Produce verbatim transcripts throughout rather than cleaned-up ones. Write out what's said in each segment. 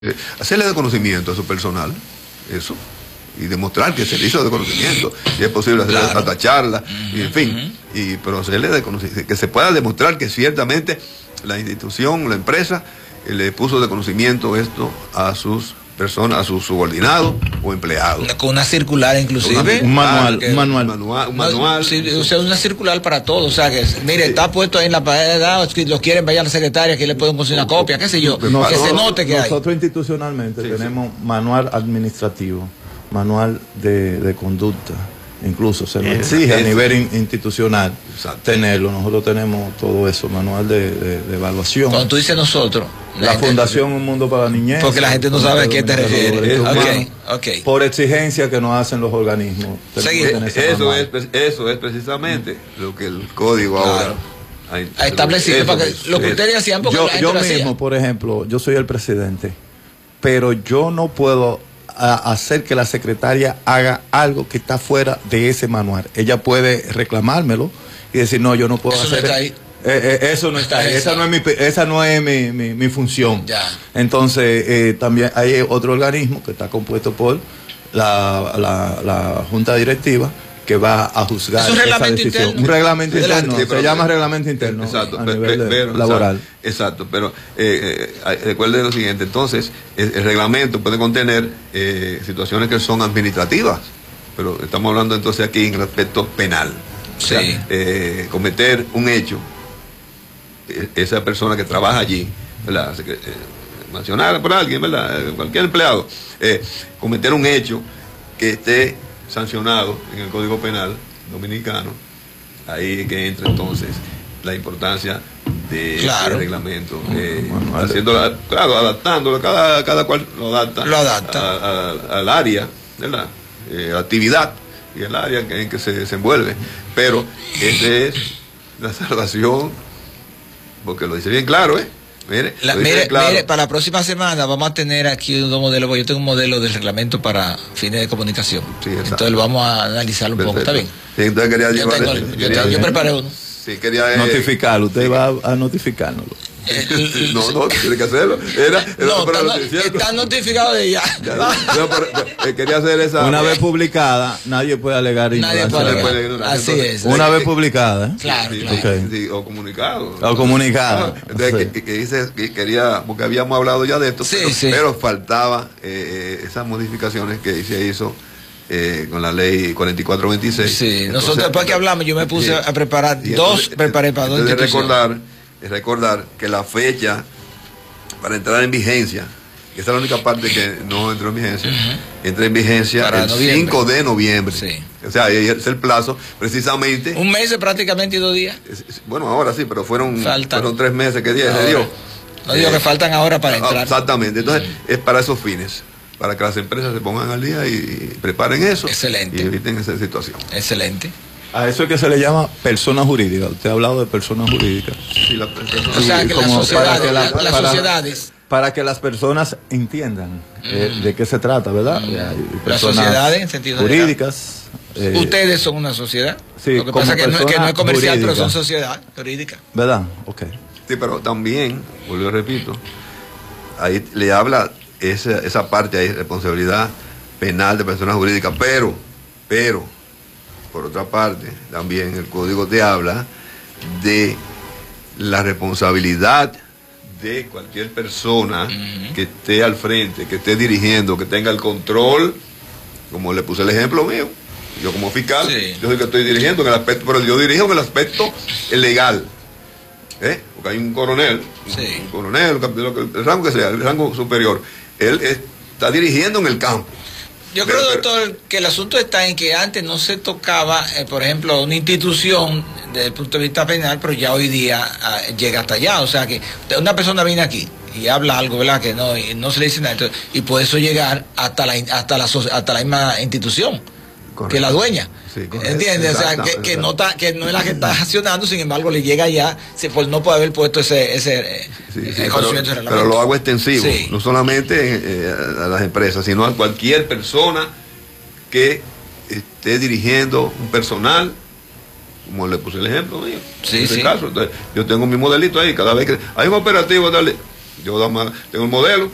Eh, hacerle de conocimiento a su personal, eso, y demostrar que se le hizo de conocimiento, si es posible hacer claro. hasta charla, uh-huh, y en fin, uh-huh. y, pero hacerle de conocimiento, que se pueda demostrar que ciertamente la institución, la empresa, eh, le puso de conocimiento esto a sus personas, a sus subordinados o empleados. Con una circular inclusive. Un manual, que, un manual. Un manual, un manual. Sí, o sea, una circular para todos. O sea, que mire, sí. está puesto ahí en la pared, si lo quieren, vaya a la secretaria, que le pueden conseguir una copia, qué sé yo, nosotros, que se note que nosotros hay. Nosotros institucionalmente sí, tenemos sí. manual administrativo, manual de, de conducta. Incluso se nos exige es, a nivel in, institucional exacto. tenerlo. Nosotros tenemos todo eso, manual de, de, de evaluación. Cuando tú dices nosotros, la, la Fundación gente, Un Mundo para la Niñez. Porque la gente no sabe a qué te refieres. Okay, okay. Por exigencia que nos hacen los organismos. Eso es, eso es precisamente lo que el código claro. ahora ha establecido. Para que lo que ustedes hacían, porque yo, la gente yo lo mismo, hacía. Por ejemplo, yo soy el presidente, pero yo no puedo a hacer que la secretaria haga algo que está fuera de ese manual. Ella puede reclamármelo y decir, no, yo no puedo eso hacer... No está ahí. Eh, eh, eso no está ahí. Esa no es mi, esa no es mi, mi, mi función. Ya. Entonces, eh, también hay otro organismo que está compuesto por la, la, la Junta Directiva, que va a juzgar un esa decisión. Interno. Un reglamento interno, sí, se llama reglamento interno exacto, a pero, nivel de, pero, laboral. Exacto, exacto pero eh, eh, recuerde lo siguiente, entonces, el, el reglamento puede contener eh, situaciones que son administrativas, pero estamos hablando entonces aquí en el aspecto penal. Sí. O sea, eh, cometer un hecho, eh, esa persona que trabaja allí, ¿verdad? Eh, mencionada por alguien, ¿verdad? Cualquier empleado, eh, cometer un hecho que esté sancionado en el Código Penal dominicano, ahí que entra entonces la importancia de claro. del reglamento, eh, haciéndolo, claro, adaptándolo, cada, cada cual lo adapta, lo adapta. A, a, al área, ¿verdad? Eh, actividad y el área en que se desenvuelve, pero esa es la salvación, porque lo dice bien claro, ¿eh? Mire, la, mire, claro. mire, para la próxima semana vamos a tener aquí un modelo, porque yo tengo un modelo de reglamento para fines de comunicación. Sí, entonces vamos a analizarlo un Perfecto. poco, ¿está bien? Sí, entonces quería yo, llevar tengo, ese, yo, quería, yo preparé uno. Sí, quería, eh, notificarlo, usted sí. va a notificárnoslo. El, no, no, tiene que hacerlo. Era, era no, para está, no, está notificado de ya. ya no, pero, eh, quería hacer esa. Una vez publicada, nadie puede alegar ignorancia. Nadie puede alegar. ignorancia. Así Entonces, es. Una que, vez publicada. ¿eh? Claro, sí, claro. Okay. Sí, o comunicado. O comunicado. Ah, entonces, sí. que, que dice que quería, porque habíamos hablado ya de esto, sí, pero, sí. pero faltaba eh, esas modificaciones que se hizo. Eh, con la ley cuarenta y cuatro veintiséis. Sí, entonces, nosotros después que hablamos yo me puse sí, a preparar dos, entonces, preparé para dos instituciones. recordar, es recordar que la fecha para entrar en vigencia, que esa es la única parte que no entró en vigencia, uh-huh. entra en vigencia para el noviembre. cinco de noviembre. Sí. O sea, es el plazo, precisamente. Un mes prácticamente y dos días. Es, es, bueno, ahora sí, pero fueron, fueron tres meses que día se dio. No digo eh, que faltan ahora para entrar. Exactamente, entonces uh-huh. es para esos fines, para que las empresas se pongan al día y preparen eso. Excelente. Y eviten esa situación. Excelente. A eso es que se le llama persona jurídica. Usted ha hablado de personas jurídicas. Sí, la persona, o sea, que las sociedades, para que la, la, las para, sociedades. Para que las personas entiendan mm. eh, de qué se trata, ¿verdad? Mm. Las sociedades en sentido jurídicas. Eh, Ustedes son una sociedad. Sí, Lo que pasa es que, no, que no es comercial, jurídica. pero son sociedad jurídica. ¿Verdad? Ok. Sí, pero también, vuelvo y repito, ahí le habla esa, esa parte ahí, responsabilidad penal de personas jurídicas, pero, pero, por otra parte, también el código te habla de la responsabilidad de cualquier persona uh-huh. que esté al frente, que esté dirigiendo, que tenga el control, como le puse el ejemplo mío, yo como fiscal, sí. yo soy el que estoy dirigiendo en el aspecto, pero yo dirijo en el aspecto legal, ¿eh? Porque hay un coronel, sí. un coronel, el rango que sea, el rango superior, él está dirigiendo en el campo. Yo creo, doctor, que el asunto está en que antes no se tocaba, eh, por ejemplo, una institución desde el punto de vista penal, pero ya hoy día uh, llega hasta allá. O sea, que una persona viene aquí y habla algo, ¿verdad? Que no, y no se le dice nada. Entonces, y puede eso llegar hasta la, hasta la, hasta la misma institución, correcto. Que es la dueña. Sí, ¿entiendes? O sea, que, que, no está, que no es la que está accionando, sin embargo, le llega ya, se, pues no puede haber puesto ese, ese sí, sí, conocimiento pero, pero lo hago extensivo, sí. no solamente eh, a las empresas, sino a cualquier persona que esté dirigiendo un personal, como le puse el ejemplo mío. Sí, en ese sí. caso, entonces, yo tengo mi modelito ahí, cada vez que hay un operativo, dale, yo tengo el modelo,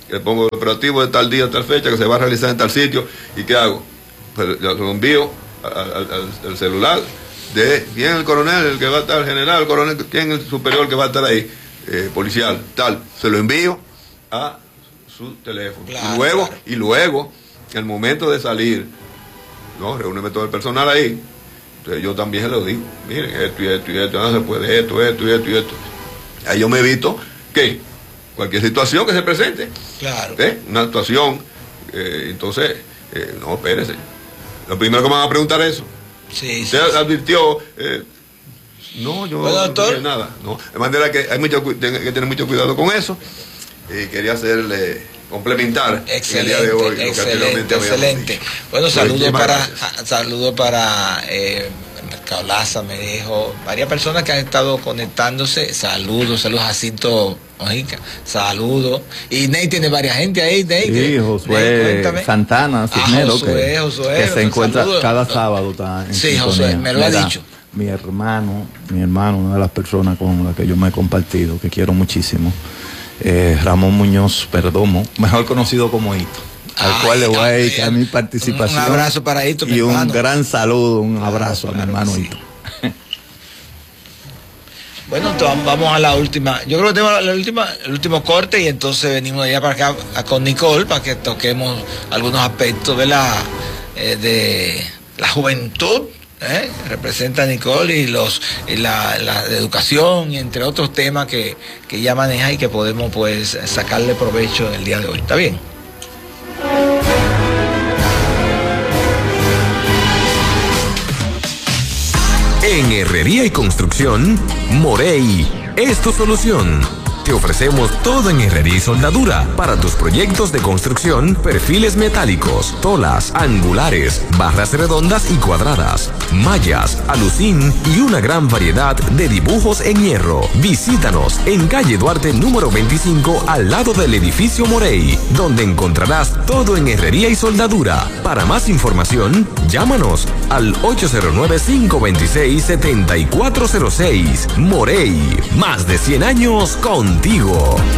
le pongo el operativo de tal día, tal fecha, que se va a realizar en tal sitio, ¿y qué hago? Pues lo envío al, al, al celular de quién el coronel, el que va a estar, el general, el coronel, quién el superior que va a estar ahí, eh, policial, tal, se lo envío a su teléfono. Claro, y luego, claro. y luego, en el momento de salir, no, reúneme todo el personal ahí. Entonces yo también se lo digo, miren, esto y esto y esto, no se puede, esto, esto y esto y esto. Ahí yo me evito que cualquier situación que se presente. Claro. ¿Eh? Una actuación, eh, entonces, eh, no, espérese. Lo primero que me van a preguntar es eso. Sí, Usted sí, advirtió, eh, no, yo bueno, no tenía nada. No. De manera que hay mucho, que tener mucho cuidado con eso. Y quería hacerle complementar excelente, el día de hoy. Excelente, excelente. Dicho. Bueno, saludos para, saludo para eh, Mercado Laza, me dijo, varias personas que han estado conectándose. Saludos, saludos a Jacinto Mojica, saludos. Y Ney tiene varias gente ahí, Ney. Sí, que, Josué Ney, Santana, Cisnero, ah, Josué, que, Josué, que se encuentra saludos. cada sábado. Está en sí, sintonía. Josué, me lo ha Mira, dicho. Mi hermano, mi hermano, una de las personas con las que yo me he compartido, que quiero muchísimo, eh, Ramón Muñoz Perdomo, mejor conocido como Hito, al Ay, cual le voy a dedicar mi participación. Un abrazo para Hito, y un hermano. gran saludo, un abrazo claro, a mi hermano sí. Hito. Bueno, entonces vamos a la última. Yo creo que tenemos la última, el último corte y entonces venimos de allá para acá a, con Nicole para que toquemos algunos aspectos de la eh, de la juventud. ¿Eh? Representa a Nicole y los y la, la educación y entre otros temas que, que ella maneja y que podemos pues sacarle provecho en el día de hoy. ¿Está bien? En Herrería y Construcción, Morey es tu solución. Te ofrecemos todo en herrería y soldadura para tus proyectos de construcción, perfiles metálicos, tolas, angulares, barras redondas y cuadradas, mallas, alucín y una gran variedad de dibujos en hierro. Visítanos en calle Duarte número veinticinco al lado del edificio Morey, donde encontrarás todo en herrería y soldadura. Para más información, llámanos al ocho cero nueve, cinco dos seis, siete cuatro cero seis. Morey, más de cien años contigo.